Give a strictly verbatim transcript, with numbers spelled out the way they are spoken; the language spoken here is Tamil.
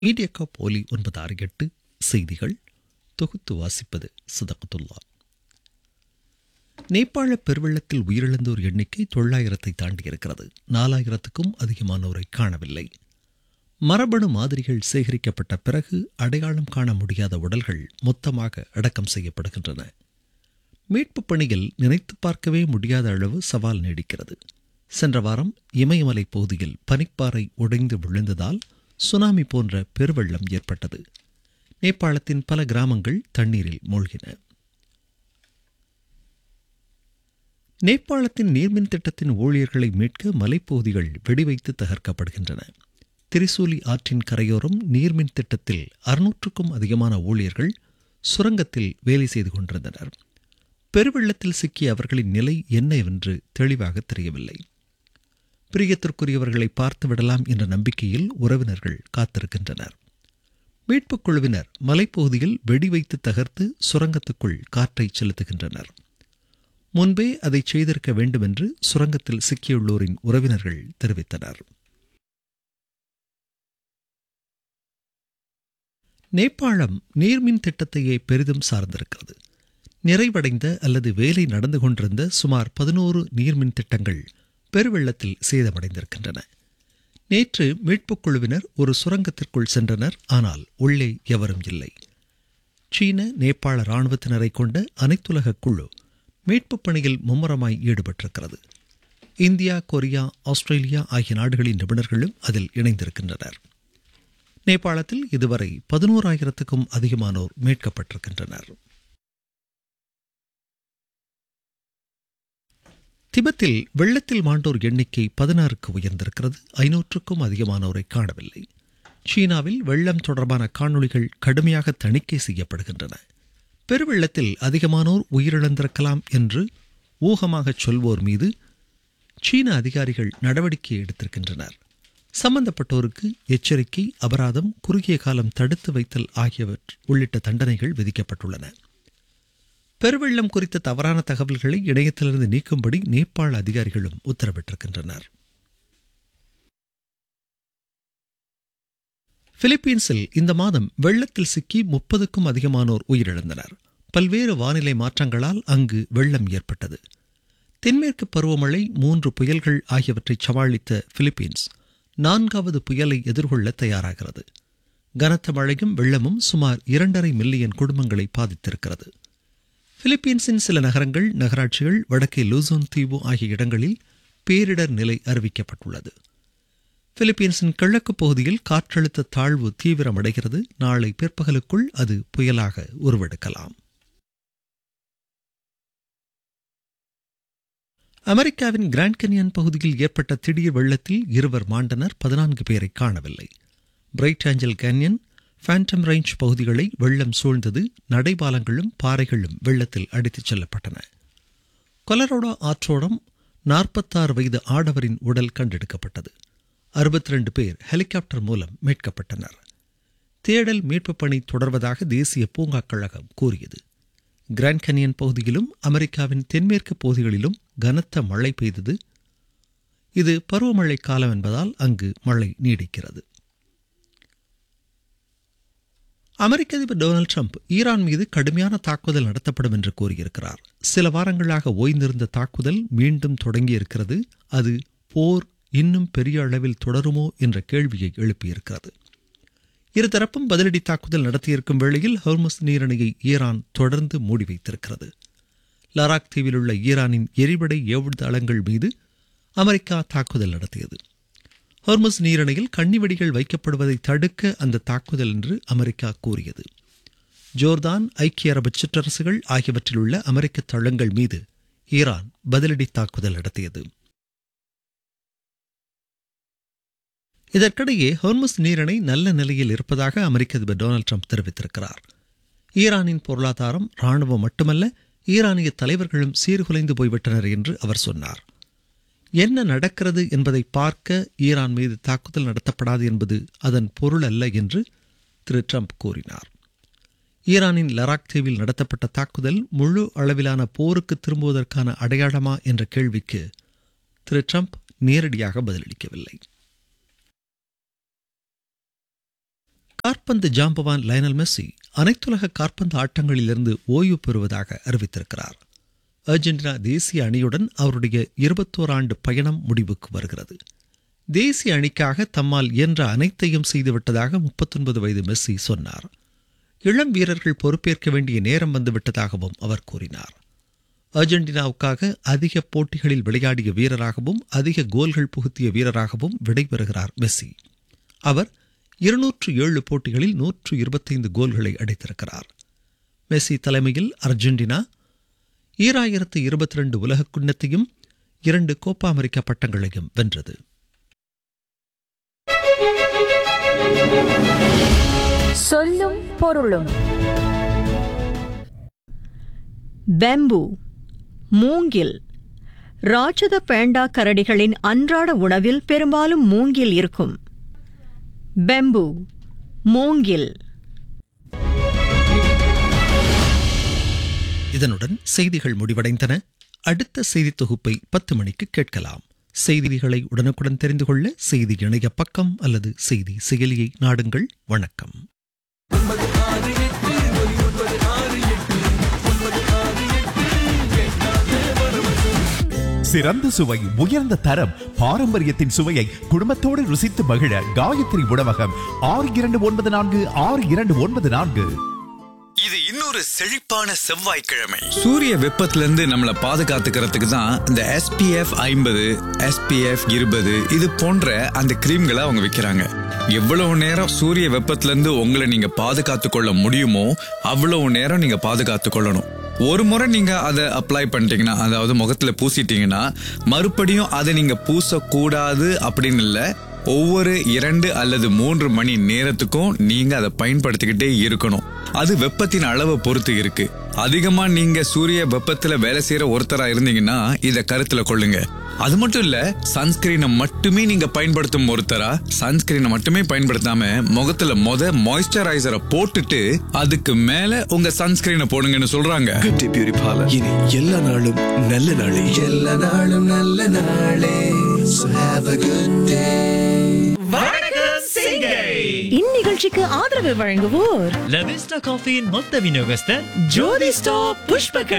மீடியா காப் ஒலி ஒன்பது ஆறு எட்டு செய்திகள் தொகுத்து வாசிப்பது சதகத்துல்லா. நேபாள பெருவெள்ளத்தில் உயிரிழந்தோர் எண்ணிக்கை தொள்ளாயிரத்தை தாண்டியிருக்கிறது. நாலாயிரத்துக்கும் அதிகமானோரை காணவில்லை. மரபணு மாதிரிகள் சேகரிக்கப்பட்ட பிறகு அடையாளம் காண முடியாத உடல்கள் மொத்தமாக அடக்கம் செய்யப்படுகின்றன. மீட்புப் பணியில் நினைத்து பார்க்கவே முடியாத அளவு சவால் நீடிக்கிறது. சென்ற வாரம் இமயமலை பகுதியில் பனிப்பாறை உடைந்து விழுந்ததால் சுனாமி போன்ற பெருவெள்ளம் ஏற்பட்டது. நேபாளத்தின் பல கிராமங்கள் தண்ணீரில் மூழ்கின. நேபாளத்தின் நீர்மின் திட்டத்தின் ஊழியர்களை மீட்க மலைப்பகுதிகள் வெடிவைத்து தகர்க்கப்படுகின்றன. திரிசூலி ஆற்றின் கரையோரம் நீர்மின் திட்டத்தில் அறுநூற்றுக்கும் அதிகமான ஊழியர்கள் சுரங்கத்தில் வேலை செய்து கொண்டிருந்தனர். பெருவெள்ளத்தில் சிக்கிய அவர்களின் நிலை என்னவென்று தெளிவாக தெரியவில்லை. பிரியத்திற்குரியவர்களை பார்த்து விடலாம் என்ற நம்பிக்கையில் உறவினர்கள் காத்திருக்கின்றனர். மீட்புக் குழுவினர் மலைப்பகுதியில் வெடி வைத்து தகர்த்து சுரங்கத்துக்குள் காற்றை செலுத்துகின்றனர். முன்பே அதை செய்திருக்க வேண்டும் என்று சுரங்கத்தில் சிக்கியுள்ளோரின் உறவினர்கள் தெரிவித்தனர். நேபாளம் நீர்மின் திட்டத்தையே பெரிதும் சார்ந்திருக்கிறது. நிறைவடைந்த அல்லது வேலை நடந்து கொண்டிருந்த சுமார் பதினோரு நீர்மின் திட்டங்கள் பெருவெள்ளத்தில் சேதமடைந்திருக்கின்றன. நேற்று மீட்புக் குழுவினர் ஒரு சுரங்கத்திற்குள் சென்றனர். ஆனால் உள்ளே எவரும் இல்லை. சீன நேபாள இராணுவத்தினரை கொண்ட அனைத்துலக குழு மீட்புப் பணியில் மும்முரமாய் ஈடுபட்டிருக்கிறது. இந்தியா, கொரியா, ஆஸ்திரேலியா ஆகிய நாடுகளின் நிபுணர்களும் அதில் இணைந்திருக்கின்றனர். நேபாளத்தில் இதுவரை பதினோராயிரத்துக்கும் அதிகமானோர் மீட்கப்பட்டிருக்கின்றனர். திபெத்தில் வெள்ளத்தில் மாண்டோர் எண்ணிக்கை பதினாறுக்கு உயர்ந்திருக்கிறது. ஐநூற்றுக்கும் அதிகமானோரை காணவில்லை. சீனாவில் வெள்ளம் தொடர்பான காணொளிகள் கடுமையாக தணிக்கை செய்யப்படுகின்றன. பெருவெள்ளத்தில் அதிகமானோர் உயிரிழந்திருக்கலாம் என்று ஊகமாகச் சொல்வோர் மீது சீன அதிகாரிகள் நடவடிக்கை எடுத்திருக்கின்றனர். சம்பந்தப்பட்டோருக்கு எச்சரிக்கை, அபராதம், குறுகிய காலம் தடுத்து வைத்தல் ஆகியவற்றை உள்ளிட்ட தண்டனைகள் விதிக்கப்பட்டுள்ளன. பெருவெள்ளம் குறித்த தவறான தகவல்களை இணையத்திலிருந்து நீக்கும்படி நேபாள அதிகாரிகளும் உத்தரவிட்டிருக்கின்றனர். பிலிப்பீன்ஸில் இந்த மாதம் வெள்ளத்தில் சிக்கி முப்பதுக்கும் அதிகமானோர் உயிரிழந்தனர். பல்வேறு வானிலை மாற்றங்களால் அங்கு வெள்ளம் ஏற்பட்டது. தென்மேற்கு பருவமழை, மூன்று புயல்கள் ஆகியவற்றை சமாளித்த பிலிப்பீன்ஸ் நான்காவது புயலை எதிர்கொள்ள தயாராகிறது. கனத்த மழையும் வெள்ளமும் சுமார் இரண்டரை மில்லியன் குடும்பங்களை பாதித்திருக்கிறது. பிலிப்பீன்ஸின் சில நகரங்கள், நகராட்சிகள், வடக்கே லூசோன் தீவு ஆகிய இடங்களில் பேரிடர் நிலை அறிவிக்கப்பட்டுள்ளது. பிலிப்பீன்ஸின் கிழக்கு பகுதியில் காற்றழுத்த தாழ்வு தீவிரமடைகிறது. நாளை பிற்பகலுக்குள் அது புயலாக உருவெடுக்கலாம். அமெரிக்காவின் கிராண்ட் கேன்யன் பகுதியில் ஏற்பட்ட திடீர் வெள்ளத்தில் இருவர் மாண்டனர். பதினான்கு பேரை காணவில்லை. Bright angel canyon, Phantom range பகுதிகளை வெள்ளம் சூழ்ந்தது. நடைபாலங்களும் பாறைகளும் வெள்ளத்தில் அடித்துச் செல்லப்பட்டன. கொலராடோ ஆற்றோடம் நாற்பத்தாறு வயது ஆடவரின் உடல் கண்டெடுக்கப்பட்டது. அறுபத்தி ரெண்டு பேர் ஹெலிகாப்டர் மூலம் மீட்கப்பட்டனர். தேடல் மீட்புப் பணி தொடர்வதாக தேசிய பூங்கா கழகம் கூறியது. கிராண்ட் கேன்யன் பகுதியிலும் அமெரிக்காவின் தென்மேற்கு பகுதிகளிலும் கனத்த மழை பெய்தது. இது பருவமழை காலம் என்பதால் அங்கு மழை நீடிக்கிறது. அமெரிக்க அதிபர் டொனால்டு டிரம்ப் ஈரான் மீது கடுமையான தாக்குதல் நடத்தப்படும் என்று கூறியிருக்கிறார். சில வாரங்களாக ஓய்ந்திருந்த தாக்குதல் மீண்டும் தொடங்கியிருக்கிறது. அது போர் இன்னும் பெரிய அளவில் தொடருமோ என்ற கேள்வியை எழுப்பியிருக்கிறது. இருதரப்பும் பதிலடி தாக்குதல் நடத்தியிருக்கும் வேளையில் ஹோர்முஸ் நீரிணையை ஈரான் தொடர்ந்து மூடி வைத்திருக்கிறது. லடாக் தீவில் உள்ள ஈரானின் எரிபடை ஏவுதளங்கள் மீது அமெரிக்கா தாக்குதல் நடத்தியது. ஹோர்முஸ் நீரிணையில் கண்ணிவெடிகள் வைக்கப்படுவதை தடுக்க அந்த தாக்குதல் என்று அமெரிக்கா கூறியது. ஜோர்தான், ஐக்கிய அரபு சிற்றரசுகள் ஆகியவற்றில் உள்ள அமெரிக்க தளங்கள் மீது ஈரான் பதிலடி தாக்குதல் நடத்தியது. இதற்கிடையே ஹோர்முஸ் நீரிணை நல்ல நிலையில் இருப்பதாக அமெரிக்க அதிபர் டொனால்டு டிரம்ப் தெரிவித்திருக்கிறார். ஈரானின் பொருளாதாரம், இராணுவம் மட்டுமல்ல, ஈரானிய தலைவர்களும் சீர்குலைந்து போய்விட்டனர் என்று அவர் சொன்னார். என்ன நடக்கிறது என்பதை பார்க்க ஈரான் மீது தாக்குதல் நடத்தப்படாது என்பது அதன் பொருள் அல்ல என்று திரு டிரம்ப் கூறினார். ஈரானின் லடாக் தீவில் நடத்தப்பட்ட தாக்குதல் முழு அளவிலான போருக்கு திரும்புவதற்கான அடையாளமா என்ற கேள்விக்கு திரு டிரம்ப் நேரடியாக பதிலளிக்கவில்லை. காற்பந்து ஜாம்பவான் லயனல் மெஸ்ஸி அனைத்துலக காற்பந்து ஆட்டங்களிலிருந்து ஓய்வு பெறுவதாக அறிவித்திருக்கிறார். அர்ஜென்டினா தேசிய அணியுடன் அவருடைய இருபத்தோரு ஆண்டு பயணம் முடிவுக்கு வருகிறது. தேசிய அணிக்காக தம்மால் இயன்ற அனைத்தையும் செய்துவிட்டதாக முப்பத்தொன்பது வயது மெஸ்ஸி சொன்னார். இளம் வீரர்கள் பொறுப்பேற்க வேண்டிய நேரம் வந்துவிட்டதாகவும் அவர் கூறினார். அர்ஜென்டினாவுக்காக அதிக போட்டிகளில் விளையாடிய வீரராகவும் அதிக கோல்கள் புகுத்திய வீரராகவும் விடைபெறுகிறார் மெஸ்ஸி. அவர் இருநூற்று ஏழு போட்டிகளில் நூற்று இருபத்தைந்து கோல்களை அடித்திருக்கிறார். மெஸ்ஸி தலைமையில் அர்ஜென்டினா ஈராயிரத்து இருபத்தி ரெண்டு உலக கிண்ணத்தையும் இரண்டு கோப்பா அமெரிக்கா பட்டங்களையும் வென்றது. சொல்லும் பொருளும். பெம்பு, மூங்கில். ராட்சத பேண்டா கரடிகளின் அன்றாட உணவில் பெரும்பாலும் மூங்கில் இருக்கும். பெம்பு, மூங்கில். இதனுடன் செய்திகள் முடிவடைந்தன. அடுத்த செய்தி தொகுப்பை பத்து மணிக்கு கேட்கலாம். செய்திகளை உடனுக்குடன் தெரிந்து கொள்ள செய்தி இணைய பக்கம் அல்லது செய்தி செயலியை நாடுங்கள். வணக்கம். சிறந்த சுவை, உயர்ந்த தரம், பாரம்பரியத்தின் சுவையை குடும்பத்தோடு ருசித்து மகிழ காயத்ரி உணவகம். ஆறு இரண்டு ஒன்பது நான்கு ஆறு இரண்டு ஒன்பது நான்கு. இது இன்னொரு செழிப்பான செவ்வாய்க்கிழமை. சூரிய வெப்பத்திலிருந்து நம்மளை பாதுகாத்துக்கிறதுக்கு தான் இந்த எஸ் பி எஃப் ஐம்பது, எஸ் பி எஃப் இருபது இது போன்ற அந்த கிரீம்களை அவங்க விற்கிறாங்க. எவ்வளவு நேரம் சூரிய வெப்பத்திலிருந்து உங்களை நீங்க பாதுகாத்து கொள்ள முடியுமோ அவ்வளவு நேரம் நீங்க பாதுகாத்து கொள்ளணும். ஒரு முறை நீங்க அதை அப்ளை பண்ணிட்டீங்கன்னா, அதாவது முகத்துல பூசிட்டீங்கன்னா மறுபடியும் அதை நீங்க பூசக்கூடாது அப்படின்னு இல்லை. ஒவ்வொரு இரண்டு அல்லது மூன்று மணி நேரத்துக்கும் நீங்க அதை பயன்படுத்திக்கிட்டே இருக்கணும். அது வெப்பத்தின் அளவை பொறுத்து இருக்கு. அதிகமா நீங்க சூரிய வெப்பத்துல வேலை செய்யற ஒருத்தரா இருந்தீங்கன்னா இத கருத்துல கொள்ளுங்க. அது மட்டும் இல்ல, சன்ஸ்கிரீனை மட்டுமே நீங்க பயன்படுத்தும் ஒருத்தரா சன்ஸ்கிரீனை மட்டுமே பயன்படுத்தாம முகத்துல மொத மாய்ஸ்சரைசரை போட்டுட்டு அதுக்கு மேல உங்க சன்ஸ்கிரீனை போடுங்கன்னு சொல்றாங்க. Good day beauty parlour. இனி எல்லா நாளும் நல்ல நாளே. எல்லா நாளும் நல்ல நாளே. So have a good day. இந்நிகழ்ச்சிக்கு ஆதரவு வழங்குவோர் லவிஸ்டா காஃபியின் மொத்த விநியோகஸ்தர் ஜோதி ஸ்டாப் புஷ்பகர்.